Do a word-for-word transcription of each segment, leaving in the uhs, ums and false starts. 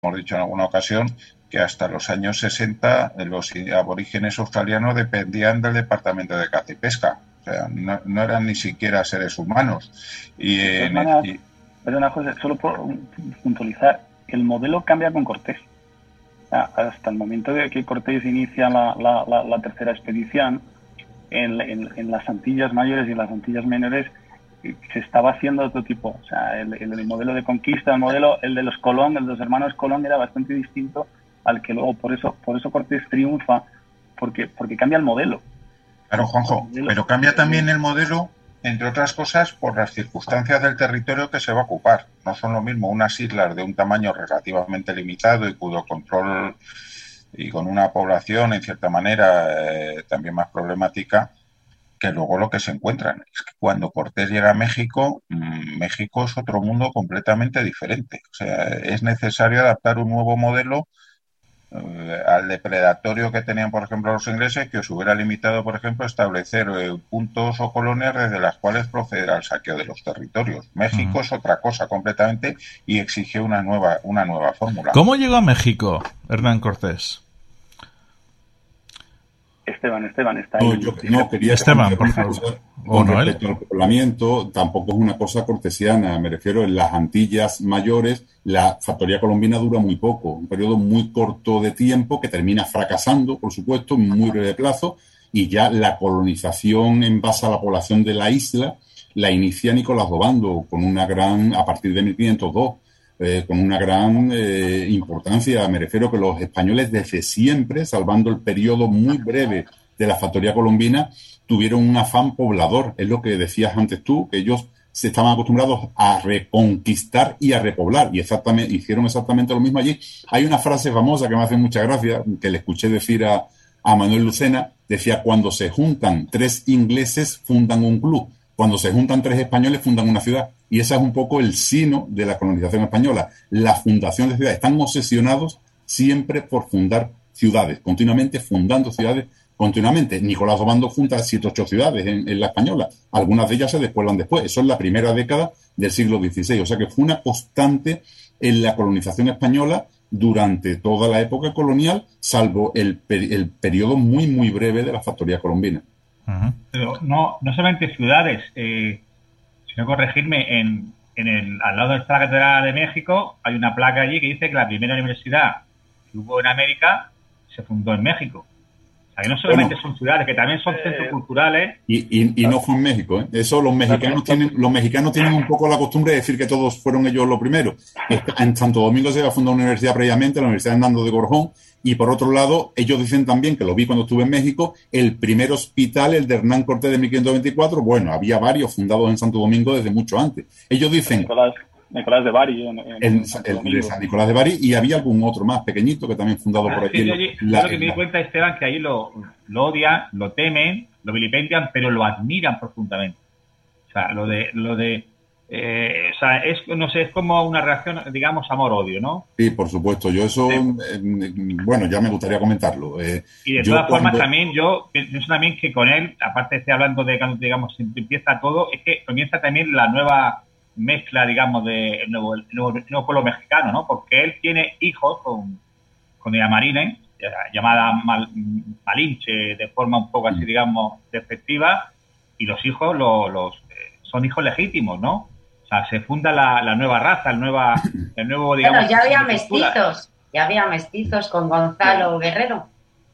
hemos dicho en alguna ocasión, que hasta los años sesenta los aborígenes australianos dependían del Departamento de Caza y Pesca. O sea, no, no eran ni siquiera seres humanos. Y, De todas en, maneras, y perdona, José, solo por puntualizar, el modelo cambia con Cortés. Hasta el momento de que Cortés inicia la, la, la, la tercera expedición, en, en, en las Antillas Mayores y en las Antillas Menores se estaba haciendo otro tipo. O sea, el, el, el modelo de conquista, el modelo, el de los Colón, el de los hermanos Colón era bastante distinto al que luego, por eso, por eso Cortés triunfa, porque, porque cambia el modelo. Claro, Juanjo, pero cambia también el modelo, entre otras cosas, por las circunstancias del territorio que se va a ocupar. No son lo mismo unas islas de un tamaño relativamente limitado y cuyo control y con una población, en cierta manera, eh, también más problemática, que luego lo que se encuentran. Es que cuando Cortés llega a México, mmm, México es otro mundo completamente diferente. O sea, es necesario adaptar un nuevo modelo eh, al depredatorio que tenían, por ejemplo, los ingleses, que os hubiera limitado, por ejemplo, a establecer eh, puntos o colonias desde las cuales proceder al saqueo de los territorios. México uh-huh. es otra cosa completamente y exige una nueva, una nueva fórmula. ¿Cómo llegó a México Hernán Cortés? Esteban, Esteban está ahí. No, yo no quería Esteban, por favor. Con respecto al poblamiento, tampoco es una cosa cortesiana. Me refiero, en las Antillas Mayores, la factoría colombina dura muy poco, un periodo muy corto de tiempo que termina fracasando, por supuesto, en muy breve plazo, y ya la colonización en base a la población de la isla la inicia Nicolás d'Obando con una gran, a partir de mil quinientos dos, eh, con una gran eh, importancia. Me refiero que los españoles desde siempre, salvando el periodo muy breve de la factoría colombina, tuvieron un afán poblador. Es lo que decías antes tú, que ellos se estaban acostumbrados a reconquistar y a repoblar, y exactamente, hicieron exactamente lo mismo allí. Hay una frase famosa que me hace mucha gracia, que le escuché decir a, a Manuel Lucena, decía: cuando se juntan tres ingleses fundan un club, cuando se juntan tres españoles fundan una ciudad. Y ese es un poco el sino de la colonización española, la fundación de ciudades. Están obsesionados siempre por fundar ciudades, continuamente fundando ciudades, continuamente. Nicolás d'Obando junta siete ocho ciudades en, en la española, algunas de ellas se despueblan después. Eso es la primera década del siglo dieciséis, o sea que fue una constante en la colonización española durante toda la época colonial, salvo el, el periodo muy muy breve de la factoría colombina. Uh-huh. Pero no, no solamente ciudades, eh, sino corregirme, en, en el, al lado de la Catedral de México hay una placa allí que dice que la primera universidad que hubo en América se fundó en México. O sea, que no solamente bueno, son ciudades, que también son centros eh, culturales. Y, y, y no fue en México, ¿eh? Eso los mexicanos tienen, los mexicanos tienen un poco la costumbre de decir que todos fueron ellos los primeros. En Santo Domingo se había fundado una universidad previamente, la Universidad Hernando de Gorjón, y por otro lado, ellos dicen también, que lo vi cuando estuve en México, el primer hospital, el de Hernán Cortés de mil quinientos veinticuatro, bueno, había varios fundados en Santo Domingo desde mucho antes. Ellos dicen... Nicolás, Nicolás de Bari. En, en, el, el de San Nicolás de Bari, y había algún otro más pequeñito que también fundado ah, por aquí. Sí, yo, yo, la, lo que me di cuenta, Esteban, que ahí lo, lo odian, lo temen, lo vilipendian, pero lo admiran profundamente. O sea, lo de... Lo de Eh, o sea, es, no sé, es como una reacción, digamos, amor-odio, ¿no? Sí, por supuesto. Yo eso, sí. eh, bueno, ya me gustaría comentarlo. Eh, y de todas formas, cuando... también yo pienso también que con él, aparte de estar hablando de cuando, digamos, empieza todo, es que comienza también la nueva mezcla, digamos, de el nuevo, el nuevo, el nuevo pueblo mexicano, ¿no? Porque él tiene hijos con, con doña Marina, llamada Mal, Malinche, de forma un poco así, digamos, despectiva, y los hijos los, los eh, son hijos legítimos, ¿no? O sea, se funda la, la nueva raza, el, nueva, el nuevo, digamos... Bueno, ya había mestizos, ya había mestizos con Gonzalo sí. Guerrero.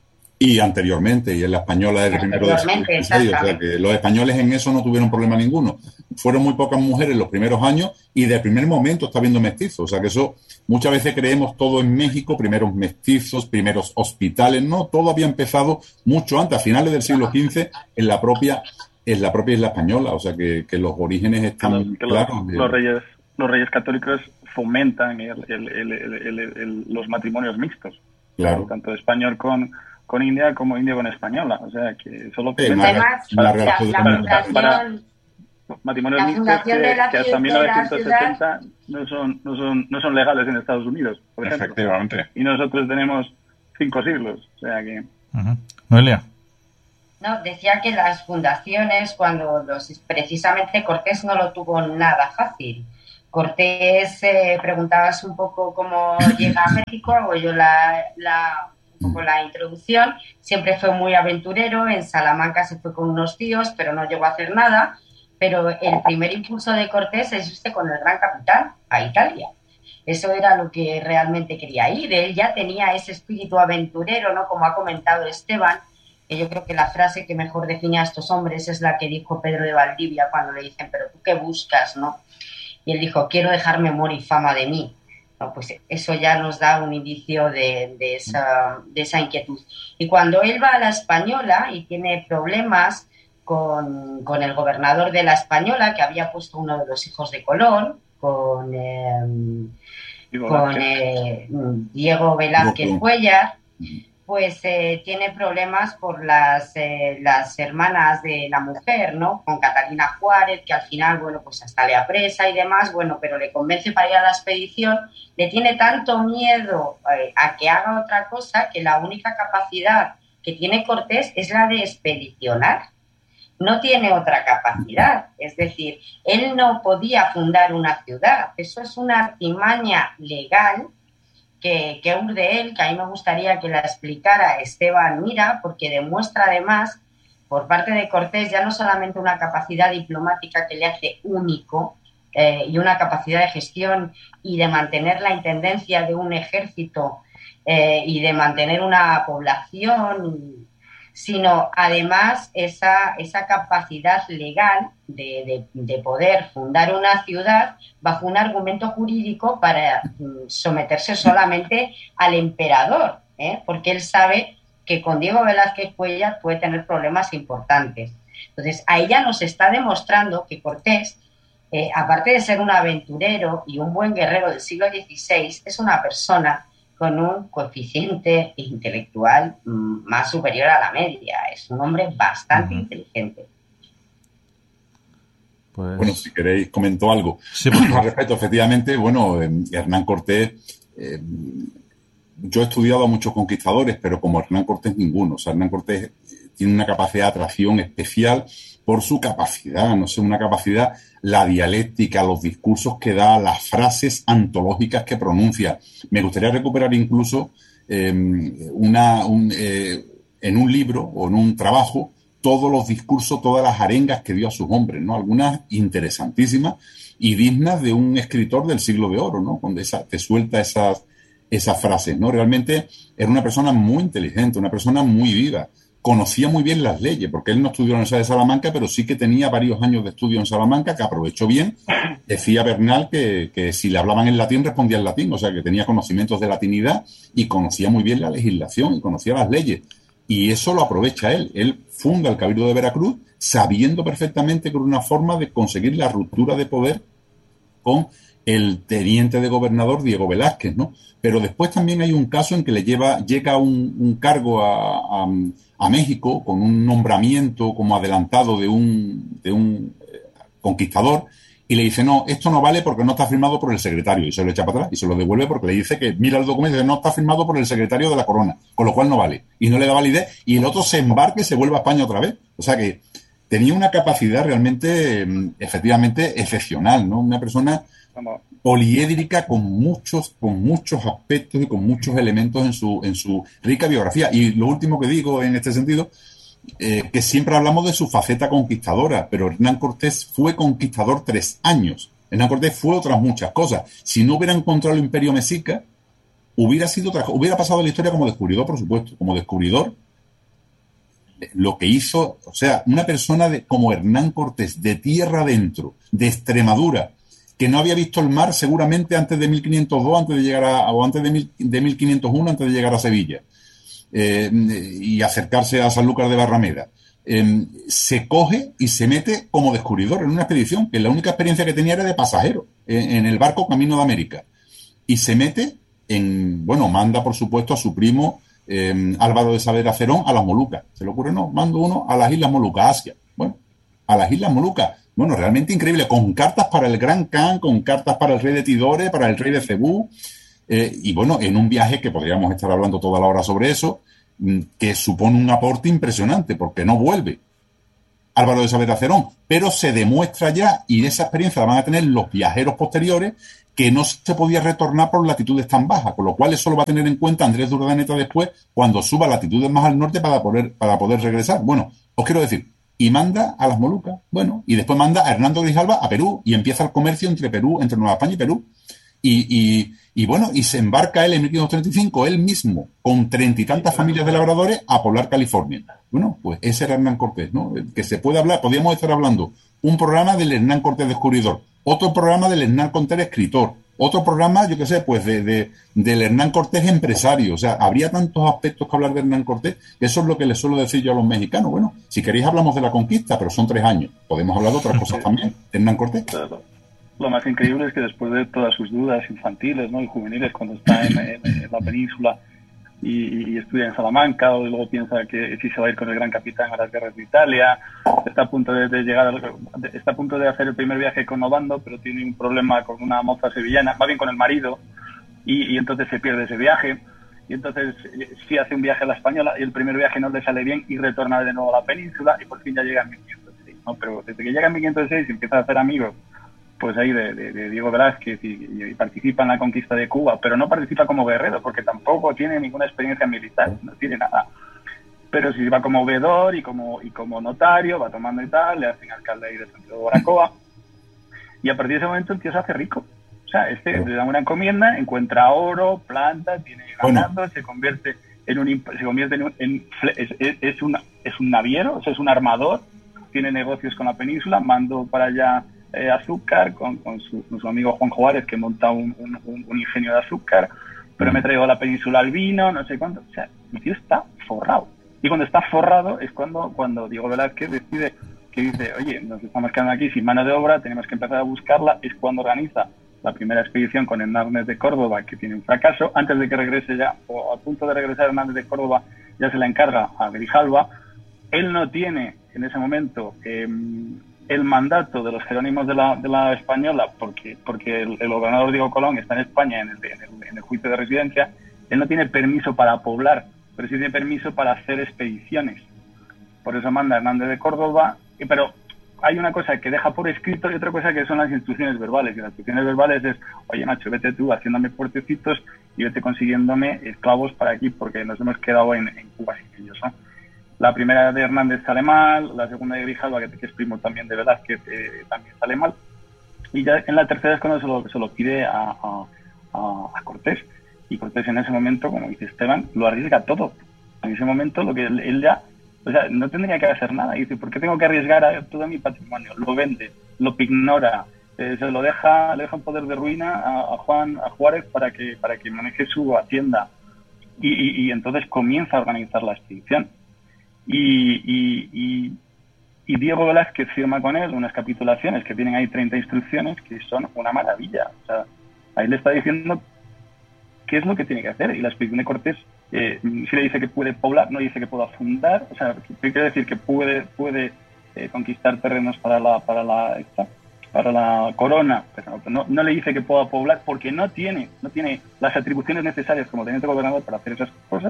Y anteriormente, y en la española desde el primero de seis, o sea que los españoles en eso no tuvieron problema ninguno. Fueron muy pocas mujeres los primeros años y de primer momento está habiendo mestizos. O sea que eso, muchas veces creemos todo en México, primeros mestizos, primeros hospitales, no, todo había empezado mucho antes, a finales del siglo quince, en la propia... es la propia isla española, o sea que, que los orígenes están que los, claros. Que los, los reyes los reyes católicos fomentan el, el, el, el, el, el, los matrimonios mixtos, claro. Tanto español con, con India como India con española, o sea que solo sí, además, para, la, la, la fundación, para matrimonios mixtos que, que hasta mil novecientos setenta no son, no, son, no son legales en Estados Unidos, por ejemplo. Efectivamente. Y nosotros tenemos cinco siglos, o sea que... Uh-huh. Noelia. No, decía que las fundaciones, cuando los precisamente Cortés no lo tuvo nada fácil, Cortés, eh, preguntabas un poco cómo llega a México, hago yo la, la, un poco la introducción. Siempre fue muy aventurero, en Salamanca se fue con unos tíos, pero no llegó a hacer nada. Pero el primer impulso de Cortés es irse con el gran capitán a Italia. Eso era lo que realmente quería ir. Él ya tenía ese espíritu aventurero, ¿no? Como ha comentado Esteban, que yo creo que la frase que mejor define a estos hombres es la que dijo Pedro de Valdivia cuando le dicen, pero tú qué buscas, ¿no? Y él dijo, quiero dejar memoria y fama de mí. No, pues eso ya nos da un indicio de, de, esa, de esa inquietud. Y cuando él va a la Española y tiene problemas con, con el gobernador de la Española, que había puesto uno de los hijos de Colón, con, eh, con eh, Diego Velázquez Cuellar, pues eh, tiene problemas por las, eh, las hermanas de la mujer, ¿no? Con Catalina Juárez, que al final, bueno, pues hasta le apresa y demás, bueno, pero le convence para ir a la expedición. Le tiene tanto miedo eh, a que haga otra cosa que la única capacidad que tiene Cortés es la de expedicionar. No tiene otra capacidad. Es decir, él no podía fundar una ciudad. Eso es una artimaña legal que, que urde él, que a mí me gustaría que la explicara Esteban Mira, porque demuestra además, por parte de Cortés, ya no solamente una capacidad diplomática que le hace único eh, y una capacidad de gestión y de mantener la intendencia de un ejército eh, y de mantener una población, sino además esa, esa capacidad legal de, de, de poder fundar una ciudad bajo un argumento jurídico para someterse solamente al emperador, ¿eh? Porque él sabe que con Diego Velázquez Cuellar puede tener problemas importantes. Entonces, ahí ya nos está demostrando que Cortés, eh, aparte de ser un aventurero y un buen guerrero del siglo dieciséis, es una persona con un coeficiente intelectual más superior a la media. Es un hombre bastante uh-huh. inteligente. Pues... Bueno, si queréis, comento algo. Sí, pues... Al respecto, efectivamente, bueno, eh, Hernán Cortés, eh, yo he estudiado a muchos conquistadores, pero como Hernán Cortés ninguno. O sea, Hernán Cortés tiene una capacidad de atracción especial por su capacidad, no sé, una capacidad, la dialéctica, los discursos que da, las frases antológicas que pronuncia. Me gustaría recuperar incluso eh, una, un, eh, en un libro o en un trabajo todos los discursos, todas las arengas que dio a sus hombres, ¿no? Algunas interesantísimas y dignas de un escritor del siglo de oro, ¿no? Donde esa, te suelta esas, esas frases, ¿no? Realmente era una persona muy inteligente, una persona muy viva. Conocía muy bien las leyes, porque él no estudió en la Universidad de Salamanca, pero sí que tenía varios años de estudio en Salamanca, que aprovechó bien. Decía Bernal que, que si le hablaban en latín, respondía en latín, o sea, que tenía conocimientos de latinidad y conocía muy bien la legislación y conocía las leyes. Y eso lo aprovecha él. Él funda el Cabildo de Veracruz sabiendo perfectamente que era una forma de conseguir la ruptura de poder con el teniente de gobernador Diego Velázquez, ¿no? Pero después también hay un caso en que le lleva, llega un, un cargo a, a, a México con un nombramiento como adelantado de un, de un eh, conquistador y le dice, no, esto no vale porque no está firmado por el secretario, y se lo echa para atrás y se lo devuelve porque le dice que mira el documento y dice, no está firmado por el secretario de la corona, con lo cual no vale, y no le da validez, y el otro se embarca y se vuelve a España otra vez. O sea que tenía una capacidad realmente, efectivamente, excepcional, ¿no? Una persona poliédrica con muchos, con muchos aspectos y con muchos elementos en su, en su rica biografía. Y lo último que digo en este sentido, eh, que siempre hablamos de su faceta conquistadora, pero Hernán Cortés fue conquistador tres años. Hernán Cortés fue otras muchas cosas. Si no hubiera encontrado el Imperio Mexica, hubiera sido otra, hubiera pasado la historia como descubridor, por supuesto, como descubridor. Lo que hizo, o sea, una persona de, como Hernán Cortés, de tierra adentro, de Extremadura, que no había visto el mar seguramente antes de mil quinientos dos, antes de llegar a, o antes de, mil, de mil quinientos uno, antes de llegar a Sevilla, eh, y acercarse a Sanlúcar de Barrameda. Eh, se coge y se mete como descubridor en una expedición, que la única experiencia que tenía era de pasajero, en, en el barco Camino de América. Y se mete en, bueno, manda por supuesto a su primo eh, Álvaro de Saavedra Cerón a las Molucas. ¿Se le ocurre? No, mando uno a las Islas Molucas, Asia. Bueno, a las Islas Molucas. Bueno, realmente increíble, con cartas para el Gran Khan, con cartas para el rey de Tidore, para el rey de Cebú, eh, y bueno, en un viaje que podríamos estar hablando toda la hora sobre eso, que supone un aporte impresionante, porque no vuelve Álvaro de Saavedra Cerón, pero se demuestra ya, y esa experiencia la van a tener los viajeros posteriores, que no se podía retornar por latitudes tan bajas, con lo cual eso lo va a tener en cuenta Andrés de Urdaneta después, cuando suba latitudes más al norte para poder, para poder regresar. Bueno, os quiero decir, y manda a las Molucas, bueno, y después manda a Hernando Grijalva a Perú, y empieza el comercio entre Perú, entre Nueva España y Perú. Y, y, y bueno, y se embarca él en mil quinientos treinta y cinco, él mismo, con treinta y tantas familias de labradores, a poblar California. Bueno, pues ese era Hernán Cortés, ¿no? Que se puede hablar, podríamos estar hablando un programa del Hernán Cortés descubridor, otro programa del Hernán Cortés escritor, otro programa, yo qué sé, pues de, de, del Hernán Cortés empresario. O sea, habría tantos aspectos que hablar de Hernán Cortés, que eso es lo que les suelo decir yo a los mexicanos. Bueno, si queréis hablamos de la conquista, pero son tres años. Podemos hablar de otras cosas también, de Hernán Cortés. Claro. Lo más increíble es que después de todas sus dudas infantiles, ¿no?, y juveniles, cuando está en, en, en la península y, y estudia en Salamanca, o luego piensa que sí se va a ir con el gran capitán a las guerras de Italia, está a punto de, de llegar, a, está a punto de hacer el primer viaje con Obando, pero tiene un problema con una moza sevillana, más bien con el marido, y, y entonces se pierde ese viaje, y entonces sí hace un viaje a la Española, y el primer viaje no le sale bien, y retorna de nuevo a la península, y por fin ya llega en mil quinientos seis, ¿no? Pero desde que llega en mil quinientos seis y empieza a hacer amigos, pues ahí de, de, de Diego Velázquez, y, y participa en la conquista de Cuba, pero no participa como guerrero, porque tampoco tiene ninguna experiencia militar, no tiene nada. Pero sí va como veedor y como y como notario, va tomando y tal, le hacen alcalde ahí de Santiago de Baracoa, y a partir de ese momento el tío se hace rico. O sea, este le dan una encomienda, encuentra oro, planta, tiene ganado, bueno. se convierte en un se convierte en, un, en es, es, es, una, es un naviero, o sea, es un armador, tiene negocios con la península, mando para allá Eh, azúcar con, con, su, con su amigo Juan Juárez, que monta un, un, un ingenio de azúcar, pero me traigo a la península al vino, no sé cuánto. O sea, el tío está forrado. Y cuando está forrado es cuando, cuando Diego Velázquez decide, que dice, oye, nos estamos quedando aquí sin mano de obra, tenemos que empezar a buscarla. Es cuando organiza la primera expedición con Hernández de Córdoba, que tiene un fracaso. Antes de que regrese ya, o a punto de regresar Hernández de Córdoba, ya se la encarga a Grijalva. Él no tiene en ese momento eh, el mandato de los jerónimos de la, de la Española, porque porque el, el gobernador Diego Colón está en España en el, en, el, en el juicio de residencia. Él no tiene permiso para poblar, pero sí tiene permiso para hacer expediciones. Por eso manda a Hernández de Córdoba, pero hay una cosa que deja por escrito y otra cosa que son las instrucciones verbales. Y las instrucciones verbales es, oye, macho, vete tú haciéndome puertecitos y vete consiguiéndome esclavos para aquí, porque nos hemos quedado en, en Cuba sin ellos, ¿no? La primera de Hernández sale mal, la segunda de Grijalva, que, que es primo también de Velázquez, eh, también sale mal. Y ya en la tercera es cuando se lo, se lo pide a, a, a Cortés. Y Cortés en ese momento, como dice Esteban, lo arriesga todo. En ese momento lo que él, él ya, o sea, no tendría que hacer nada. Y dice, ¿por qué tengo que arriesgar a todo mi patrimonio? Lo vende, lo pignora, eh, se lo deja, le deja en poder de ruina a, a Juan, a Juárez para que, para que maneje su hacienda. Y, y, y entonces comienza a organizar la expedición. Y, y, y, y Diego Velázquez firma con él unas capitulaciones que tienen ahí treinta instrucciones que son una maravilla. O sea, ahí le está diciendo qué es lo que tiene que hacer. Y la expedición de Cortés, eh, si le dice que puede poblar, no dice que pueda fundar. O sea, quiere decir que puede puede eh, conquistar terrenos para la para la esta, para la corona, pero no, no le dice que pueda poblar porque no tiene no tiene las atribuciones necesarias como teniente gobernador para hacer esas cosas.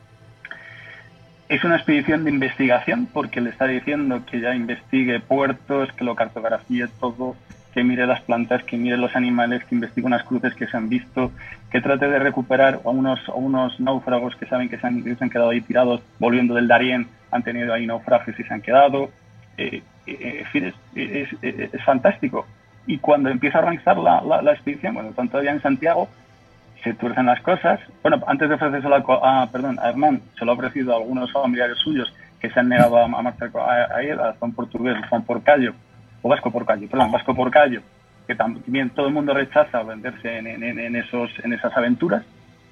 Es una expedición de investigación porque le está diciendo que ya investigue puertos, que lo cartografíe todo, que mire las plantas, que mire los animales, que investigue unas cruces que se han visto, que trate de recuperar a unos, a unos náufragos que saben que se han, que se han quedado ahí tirados, volviendo del Darién, han tenido ahí naufragios y se han quedado. Eh, eh, en fin, es, es, es, es fantástico. Y cuando empieza a organizar la, la, la expedición, bueno, están todavía en Santiago, se tuercen las cosas. Bueno, antes de ofrecérselo a, a, perdón, a Hernán, se lo ha ofrecido a algunos familiares suyos que se han negado a, a marchar a, a él, a Juan Portugués, Juan Porcayo, o Vasco Porcayo, perdón, Vasco Porcayo, que también todo el mundo rechaza venderse en, en, en, esos, en esas aventuras.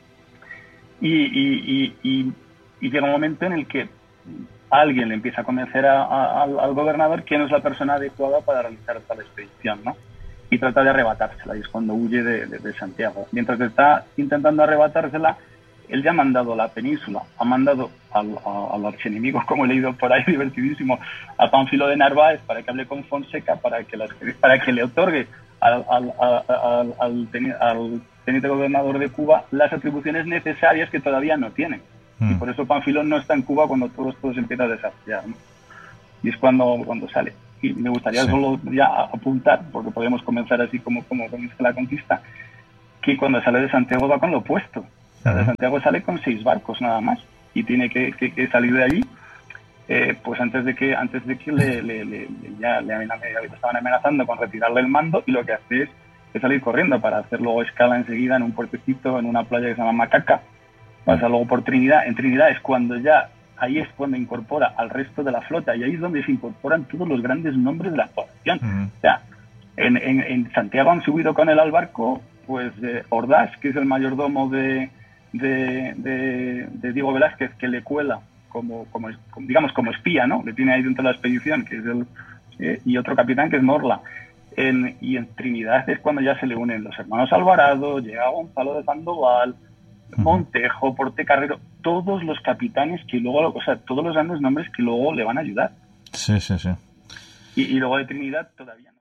Y, y, y, y, y llega un momento en el que alguien le empieza a convencer a, a, al, al gobernador quién es la persona adecuada para realizar tal expedición, ¿no? Y trata de arrebatársela, y es cuando huye de, de, de Santiago. Mientras está intentando arrebatársela, él ya ha mandado a la península, ha mandado al, a, al archienemigo, como he leído por ahí, divertidísimo, a Pánfilo de Narváez para que hable con Fonseca, para que, las, para que le otorgue al, al, al, al, al, teniente, al teniente gobernador de Cuba las atribuciones necesarias que todavía no tiene. Mm. Y por eso Pánfilo no está en Cuba cuando todo esto se empieza a desarrollar, ¿no? y es cuando, cuando sale. Y me gustaría Sí. solo ya apuntar, porque podemos comenzar así como, como comienza la conquista, que cuando sale de Santiago va con lo opuesto. O sea, de Santiago sale con seis barcos nada más y tiene que, que, que salir de allí eh, pues antes de que antes de que le, le, le, ya le, le estaban amenazando con retirarle el mando, y lo que hace es, es salir corriendo para hacer luego escala enseguida en un puertecito en una playa que se llama Macaca, pasa luego por Trinidad. En Trinidad es cuando ya ahí es cuando incorpora al resto de la flota, y ahí es donde se incorporan todos los grandes nombres de la población. Uh-huh. O sea, en, en, en Santiago han subido con él al barco pues eh, Ordaz, que es el mayordomo de, de, de, de Diego Velázquez, que le cuela como, como, digamos, como espía, ¿no? Le tiene ahí dentro de la expedición, que es el, eh, y otro capitán que es Morla. En, y en Trinidad es cuando ya se le unen los hermanos Alvarado, llega Gonzalo de Sandoval, Montejo, Portecarrero, todos los capitanes que luego, o sea, todos los grandes nombres que luego le van a ayudar. Sí, sí, sí. Y, y luego de Trinidad todavía no.